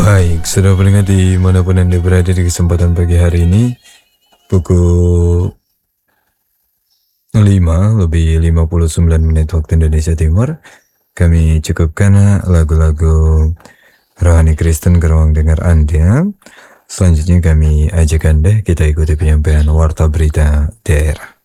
Baik, sudah pendengar dimanapun Anda berada di kesempatan pagi hari ini, pukul 5:59 waktu Indonesia Timur, kami cukupkan lagu-lagu rohani Kristen ke ruang dengar Anda. Selanjutnya kami ajak Anda kita ikuti penyampaian warta berita daerah.